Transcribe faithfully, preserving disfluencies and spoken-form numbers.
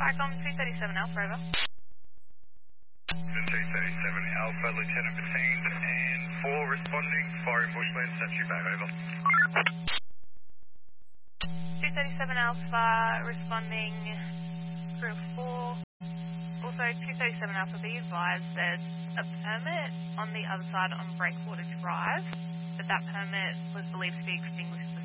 Tricom two thirty-seven Alpha, over. two thirty-seven Alpha, Lieutenant Patine and four responding, fire in bushland, statue back, over. two thirty-seven Alpha, responding, crew four. Also, two thirty-seven Alpha, be advised there's a permit on the other side on Breakwater Drive, but that permit was believed to be extinguished